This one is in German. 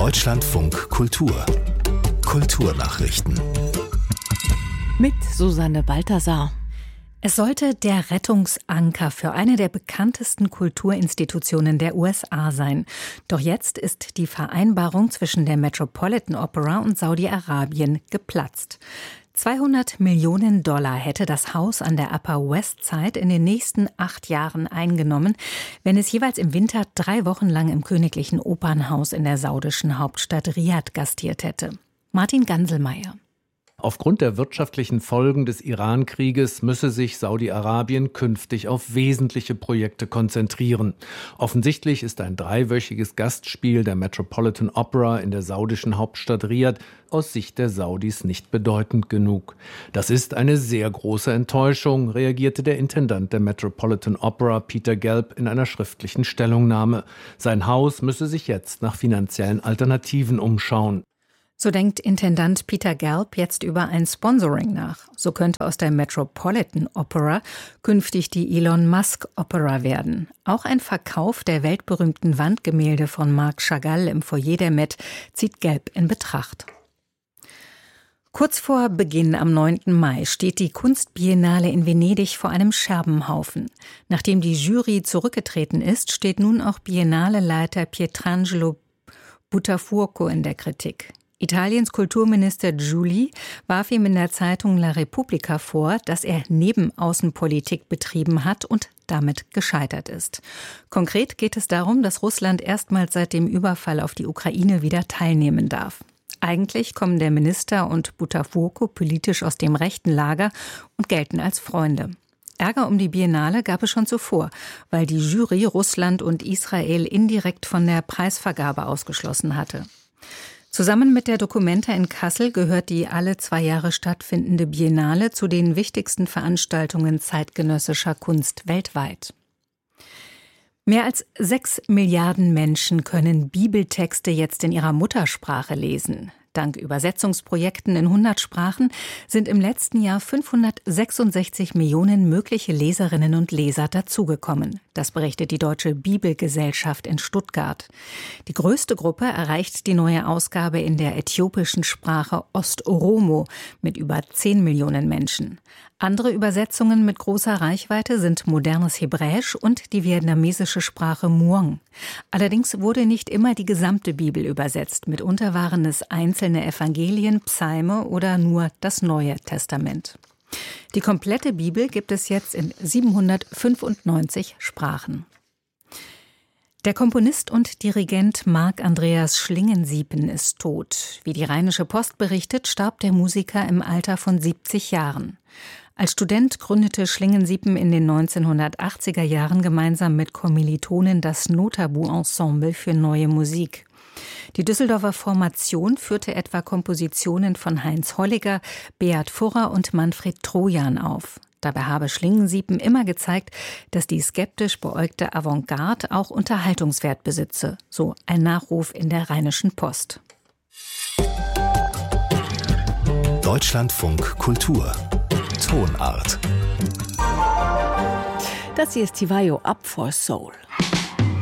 Deutschlandfunk Kultur. Kulturnachrichten. Mit Susanne Balthasar. Es sollte der Rettungsanker für eine der bekanntesten Kulturinstitutionen der USA sein. Doch jetzt ist die Vereinbarung zwischen der Metropolitan Opera und Saudi-Arabien geplatzt. $200 Millionen hätte das Haus an der Upper West Side in den nächsten 8 Jahren eingenommen, wenn es jeweils im Winter 3 Wochen lang im Königlichen Opernhaus in der saudischen Hauptstadt Riad gastiert hätte. Martin Ganselmeier. Aufgrund der wirtschaftlichen Folgen des Iran-Krieges müsse sich Saudi-Arabien künftig auf wesentliche Projekte konzentrieren. Offensichtlich ist ein 3-wöchiges Gastspiel der Metropolitan Opera in der saudischen Hauptstadt Riad aus Sicht der Saudis nicht bedeutend genug. Das ist eine sehr große Enttäuschung, reagierte der Intendant der Metropolitan Opera, Peter Gelb, in einer schriftlichen Stellungnahme. Sein Haus müsse sich jetzt nach finanziellen Alternativen umschauen. So denkt Intendant Peter Gelb jetzt über ein Sponsoring nach. So könnte aus der Metropolitan Opera künftig die Elon Musk Opera werden. Auch ein Verkauf der weltberühmten Wandgemälde von Marc Chagall im Foyer der Met zieht Gelb in Betracht. Kurz vor Beginn am 9. Mai steht die Kunstbiennale in Venedig vor einem Scherbenhaufen. Nachdem die Jury zurückgetreten ist, steht nun auch Biennale-Leiter Pietrangelo Buttafuoco in der Kritik. Italiens Kulturminister Giuli warf ihm in der Zeitung La Repubblica vor, dass er Nebenaußenpolitik betrieben hat und damit gescheitert ist. Konkret geht es darum, dass Russland erstmals seit dem Überfall auf die Ukraine wieder teilnehmen darf. Eigentlich kommen der Minister und Buttafuoco politisch aus dem rechten Lager und gelten als Freunde. Ärger um die Biennale gab es schon zuvor, weil die Jury Russland und Israel indirekt von der Preisvergabe ausgeschlossen hatte. Zusammen mit der Documenta in Kassel gehört die alle 2 Jahre stattfindende Biennale zu den wichtigsten Veranstaltungen zeitgenössischer Kunst weltweit. Mehr als 6 Milliarden Menschen können Bibeltexte jetzt in ihrer Muttersprache lesen. Dank Übersetzungsprojekten in 100 Sprachen sind im letzten Jahr 566 Millionen mögliche Leserinnen und Leser dazugekommen. Das berichtet die Deutsche Bibelgesellschaft in Stuttgart. Die größte Gruppe erreicht die neue Ausgabe in der äthiopischen Sprache Ost-Oromo mit über 10 Millionen Menschen. Andere Übersetzungen mit großer Reichweite sind modernes Hebräisch und die vietnamesische Sprache Muong. Allerdings wurde nicht immer die gesamte Bibel übersetzt. Mitunter waren es einzelne Evangelien, Psalme oder nur das Neue Testament. Die komplette Bibel gibt es jetzt in 795 Sprachen. Der Komponist und Dirigent Marc Andreas Schlingensiep ist tot. Wie die Rheinische Post berichtet, starb der Musiker im Alter von 70 Jahren. Als Student gründete Schlingensiep in den 1980er Jahren gemeinsam mit Kommilitonen das Notabu-Ensemble für neue Musik. Die Düsseldorfer Formation führte etwa Kompositionen von Heinz Holliger, Beat Furrer und Manfred Trojan auf. Dabei habe Schlingensiep immer gezeigt, dass die skeptisch beäugte Avantgarde auch Unterhaltungswert besitze, so ein Nachruf in der Rheinischen Post. Deutschlandfunk Kultur. Tonart. Das hier ist Tivayo Up for Soul.